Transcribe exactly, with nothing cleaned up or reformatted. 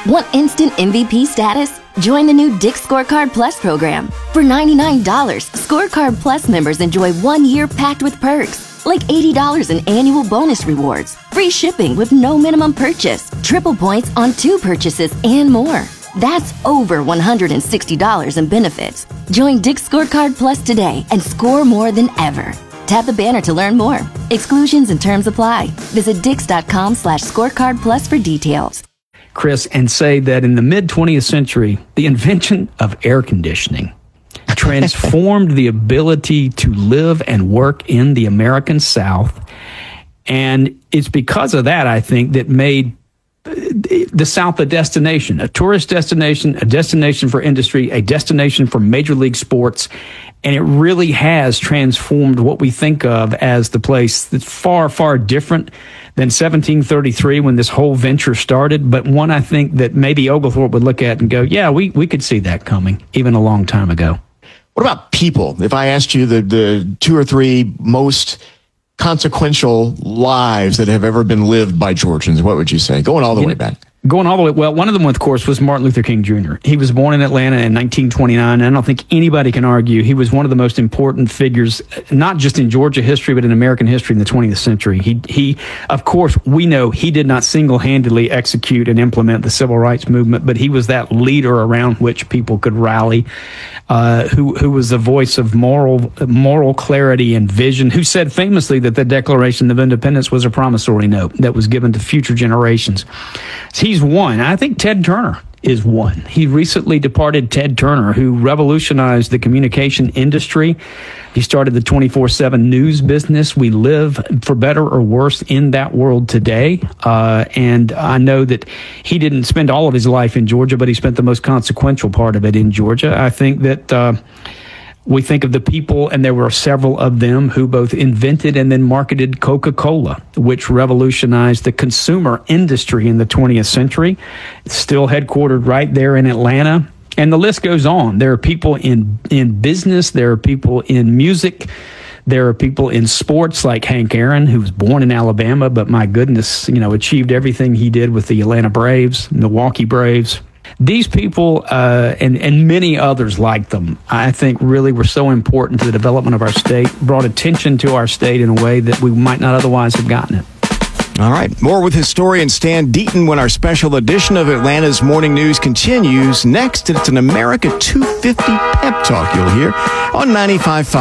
Want instant M V P status? Join the new Dick's Scorecard Plus program. For ninety-nine dollars, Scorecard Plus members enjoy one year packed with perks, like eighty dollars in annual bonus rewards, free shipping with no minimum purchase, triple points on two purchases, and more. That's over one hundred sixty dollars in benefits. Join Dick's Scorecard Plus today and score more than ever. Tap the banner to learn more. Exclusions and terms apply. Visit dix.com slash scorecard plus for details. Chris, and say that in the mid-twentieth century, the invention of air conditioning transformed the ability to live and work in the American South. And it's because of that, I think, that made the South a destination, a tourist destination, a destination for industry, a destination for major league sports. And it really has transformed what we think of as the place that's far, far different than seventeen thirty-three when this whole venture started, but one I think that maybe Oglethorpe would look at and go, yeah, we, we could see that coming even a long time ago. What about people? If I asked you the, the two or three most consequential lives that have ever been lived by Georgians, what would you say? Going all the you way know, back. Going all the way, well, one of them, of course, was Martin Luther King Junior He was born in Atlanta in nineteen twenty-nine, and I don't think anybody can argue he was one of the most important figures, not just in Georgia history, but in American history in the twentieth century. He, he, of course, we know he did not single-handedly execute and implement the civil rights movement, but he was that leader around which people could rally, uh, who, who was the voice of moral, moral clarity and vision, who said famously that the Declaration of Independence was a promissory note that was given to future generations. He's one. I think Ted Turner is one. He recently departed Ted Turner, who revolutionized the communication industry. He started the twenty-four seven news business. We live, for better or worse, in that world today. Uh, and I know that he didn't spend all of his life in Georgia, but he spent the most consequential part of it in Georgia. I think that uh, we think of the people, and there were several of them who both invented and then marketed Coca-Cola, which revolutionized the consumer industry in the twentieth century. It's still headquartered right there in Atlanta. And the list goes on. There are people in, in business. There are people in music. There are people in sports like Hank Aaron, who was born in Alabama, but my goodness, you know, achieved everything he did with the Atlanta Braves, Milwaukee Braves. These people uh, and, and many others like them, I think, really were so important to the development of our state, brought attention to our state in a way that we might not otherwise have gotten it. All right. More with historian Stan Deaton when our special edition of Atlanta's Morning News continues. Next, it's an America two fifty pep talk you'll hear on ninety-five point five.